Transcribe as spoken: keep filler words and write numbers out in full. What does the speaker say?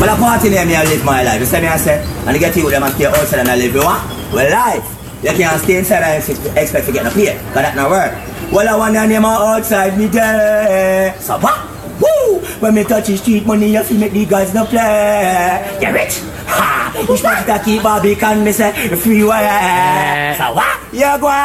Well, a party name, I live my life. You see me, I say, and you get you with them and stay outside and I live you what? Well, life. You can't stay inside and expect to get no pay, because that's not work. Well, I want to name outside me there. So what? Woo! When me touch the street money, you see make the guys no play. You rich? Ha! You supposed to keep Bobby can me say free way. So what? You go